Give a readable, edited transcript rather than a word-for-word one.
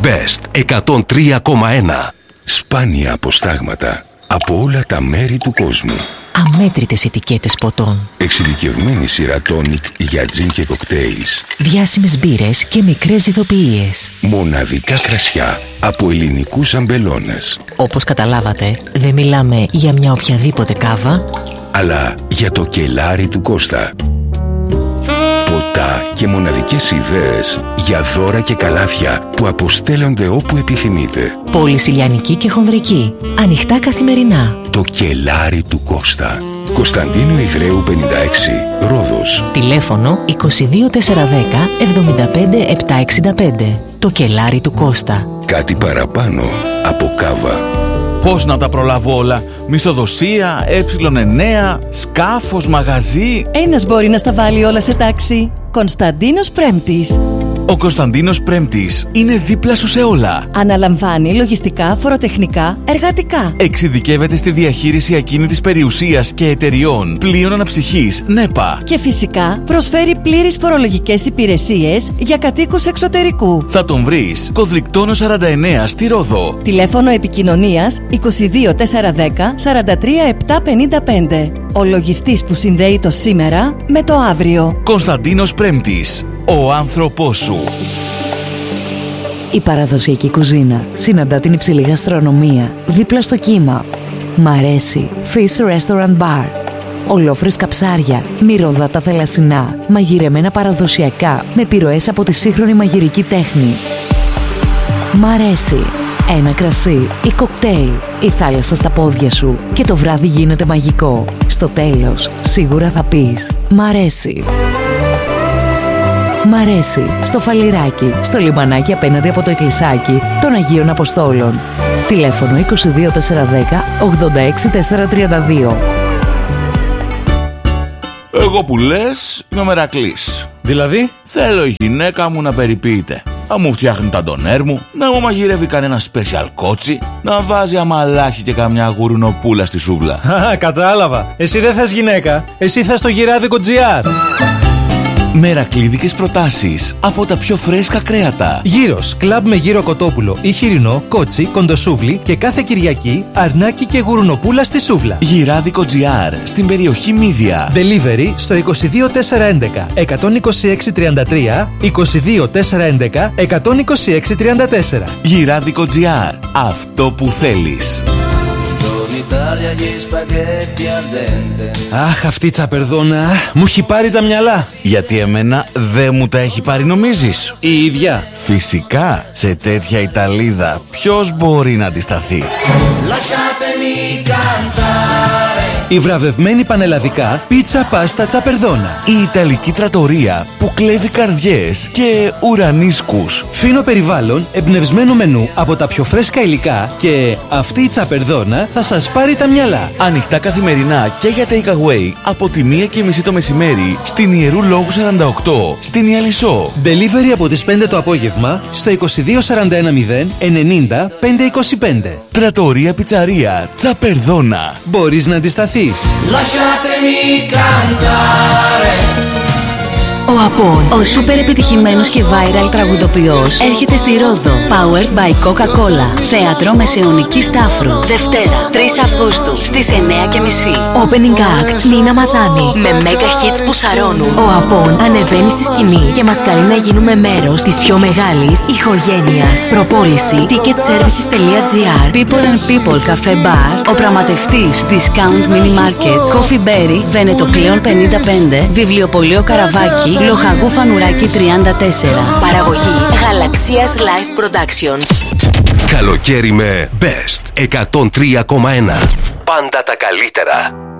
Best 103,1. Σπάνια αποστάγματα από όλα τα μέρη του κόσμου. Αμέτρητες ετικέτες ποτών. Εξειδικευμένη σειρά τόνικ για τζιν και κοκτέιλς. Διάσημες μπύρες και μικρές ηθοποιίες. Μοναδικά κρασιά από ελληνικούς αμπελώνες. Όπως καταλάβατε, δεν μιλάμε για μια οποιαδήποτε κάβα, αλλά για το κελάρι του Κώστα. Ποτά και μοναδικές ιδέες για δώρα και καλάθια που αποστέλλονται όπου επιθυμείτε. Πόλης ηλιανική και χονδρική. Ανοιχτά καθημερινά. Το κελάρι του Κώστα. Κωνσταντίνου Ιδραίου 56, Ρόδος. Τηλέφωνο 22410 75 765. Το κελάρι του Κώστα. Κάτι παραπάνω από κάβα. Πώς να τα προλάβω όλα? Μισθοδοσία, ε9, σκάφος, μαγαζί. Ένας μπορεί να στα βάλει όλα σε τάξη. Κωνσταντίνος Πρέμπτης. Ο Κωνσταντίνος Πρέμπτης είναι δίπλα σου σε όλα. Αναλαμβάνει λογιστικά, φοροτεχνικά, εργατικά. Εξειδικεύεται στη διαχείριση ακίνητης περιουσίας και εταιριών, πλοίων αναψυχής, ΝΕΠΑ. Και φυσικά προσφέρει πλήρεις φορολογικές υπηρεσίες για κατοίκους εξωτερικού. Θα τον βρεις Κοδρικτόνο 49 στη Ρόδο. Τηλέφωνο επικοινωνίας 22410 43 755. Ο λογιστής που συνδέει το σήμερα με το αύριο. Κωνσταντίνος Πρέμπτης, ο άνθρωπός σου. Η παραδοσιακή κουζίνα συναντά την υψηλή γαστρονομία δίπλα στο κύμα. Μ' αρέσει Fish Restaurant Bar. Ολόφρεσκα ψάρια, μυρωδάτα θελασσινά, μαγειρεμένα παραδοσιακά με επιρροές από τη σύγχρονη μαγειρική τέχνη. Μ' αρέσει ένα κρασί ή κοκτέιλ, η θάλασσα στα πόδια σου και το βράδυ γίνεται μαγικό. Στο τέλος σίγουρα θα πεις «Μ' αρέσει». Μ' αρέσει στο Φαλιράκι, στο λιμανάκι απέναντι από το εκκλησάκι των Αγίων Αποστόλων. Τηλέφωνο 22410 86432. Εγώ που λες είμαι ο Μερακλής. Δηλαδή? Θέλω η γυναίκα μου να περιποιείται, να μου φτιάχνει τα ντονέρ μου, να μου μαγειρεύει κανένα special κότσι, να βάζει αμαλάχι και καμιά γουρουνοπούλα στη σούβλα. Κατάλαβα. Εσύ δεν θες γυναίκα, εσύ θες το γυράδικο GR. Μερακλίδικες προτάσεις από τα πιο φρέσκα κρέατα. Γύρος, κλαμπ με γύρο κοτόπουλο ή χοιρινό, κότσι, κοντοσούβλι και κάθε Κυριακή αρνάκι και γουρουνοπούλα στη σούβλα. Γυράδικο GR στην περιοχή Μύδια. Delivery στο 22411 12633 22411 12634. Γυράδικο GR. Αυτό που θέλεις. Αχ, αυτή η τσαπερδόνα μου έχει πάρει τα μυαλά. Γιατί εμένα δεν μου τα έχει πάρει, νομίζεις? Η ίδια. Φυσικά, σε τέτοια Ιταλίδα ποιος μπορεί να αντισταθεί? Η βραβευμένη πανελλαδικά πίτσα πάστα τσαπερδόνα. Η Ιταλική τρατορία που κλέβει καρδιές και ουρανίσκους. Φίνο περιβάλλον, εμπνευσμένο μενού από τα πιο φρέσκα υλικά και αυτή η τσαπερδόνα θα σας πάρει τα μυαλά. Ανοιχτά καθημερινά και για take-away από τη 1:30 το μεσημέρι στην Ιερού Λόγου 48 στην Ιαλισσό. Delivery από τις 5 το απόγευμα στο 22410 90 525. Τρατορία πιτσαρία Τσαπερδόνα. Μπορείς να αντισταθείς. Lasciatemi cantare. Ο Απόν, ο σούπερ επιτυχημένος και viral τραγουδοποιός, έρχεται στη Ρόδο. Powered by Coca-Cola. Θέατρο Μεσαιωνικής Τάφρου. Δευτέρα, 3 Αυγούστου, στις 9:30. Opening act Νίνα Μαζάνη. Με mega hits που σαρώνουν, ο Απόν ανεβαίνει στη σκηνή και μας καλεί να γίνουμε μέρος της πιο μεγάλης ηχογένειας. Προπόληση ticketservices.gr. People and People Cafe Bar. Ο πραγματευτής Discount Mini Market. Coffee Berry. Βενετοκλέον 55. Βιβλιοπωλείο Καραβάκι. Λοχαγού Φανουράκη 34. Παραγωγή Γαλαξίας Live Productions. Καλοκαίρι με Best 103,1. Πάντα τα καλύτερα.